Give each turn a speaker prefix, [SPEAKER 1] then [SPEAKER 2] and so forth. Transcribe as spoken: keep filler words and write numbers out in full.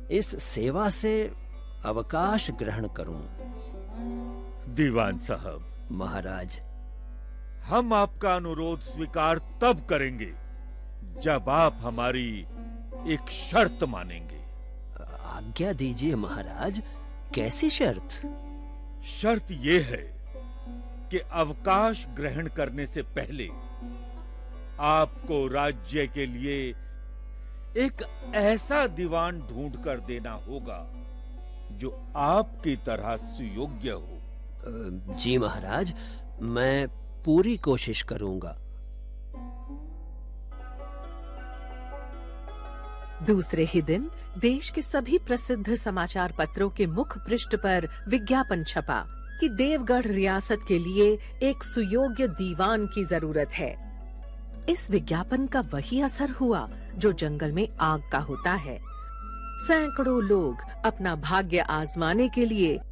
[SPEAKER 1] इस सेवा से अवकाश ग्रहण करूं।
[SPEAKER 2] दीवान साहब,
[SPEAKER 1] महाराज,
[SPEAKER 2] हम आपका अनुरोध स्वीकार तब करेंगे जब आप हमारी एक शर्त मानेंगे।
[SPEAKER 1] आज्ञा दीजिए महाराज, कैसी शर्त?
[SPEAKER 2] शर्त यह है कि अवकाश ग्रहण करने से पहले आपको राज्य के लिए एक ऐसा दीवान ढूंढ कर देना होगा जो आपकी तरह सुयोग्य हो।
[SPEAKER 1] जी महाराज, मैं पूरी कोशिश करूंगा।
[SPEAKER 3] दूसरे ही दिन देश के सभी प्रसिद्ध समाचार पत्रों के मुख पृष्ठ पर विज्ञापन छपा कि देवगढ़ रियासत के लिए एक सुयोग्य दीवान की जरूरत है। इस विज्ञापन का वही असर हुआ जो जंगल में आग का होता है। सैकड़ों लोग अपना भाग्य आजमाने के लिए